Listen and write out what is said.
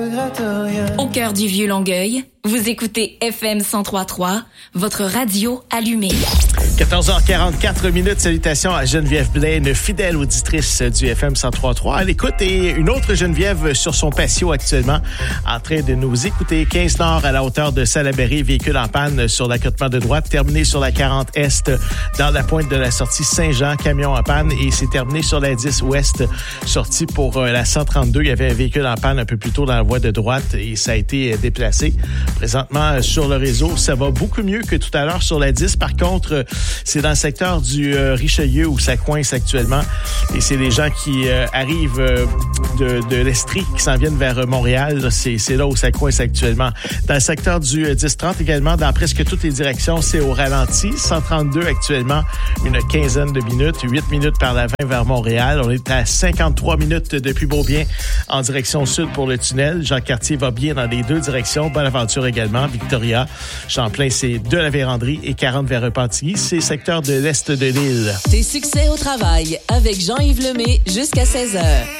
Au cœur du Vieux-Longueuil, vous écoutez FM 103.3, votre radio allumée. 14h44 salutations à Geneviève Blaine, fidèle auditrice du FM 103.3. À l'écoute, et une autre Geneviève sur son patio actuellement, en train de nous écouter. 15 Nord à la hauteur de Salaberry, véhicule en panne sur l'accotement de droite, terminé sur la 40 Est dans la pointe de la sortie Saint-Jean, camion en panne, et c'est terminé sur la 10 Ouest, sortie pour la 132. Il y avait un véhicule en panne un peu plus tôt dans la voie de droite et ça a été déplacé. Présentement, sur le réseau, ça va beaucoup mieux que tout à l'heure sur la 10. Par contre, c'est dans le secteur du Richelieu où ça coince actuellement. Et c'est les gens qui arrivent de l'Estrie qui s'en viennent vers Montréal. C'est là où ça coince actuellement. Dans le secteur du 10-30 également, dans presque toutes les directions, c'est au ralenti. 132 actuellement, une quinzaine de minutes. 8 minutes par la 20 vers Montréal. On est à 53 minutes depuis Beaubien en direction sud pour le tunnel. Jean-Cartier va bien dans les deux directions. Bonaventure également. Victoria. Champlain, c'est de la Vérandrie et 40 vers Repentigny. C'est secteur de l'Est de l'île. Tes succès au travail avec Jean-Yves Lemay jusqu'à 16h.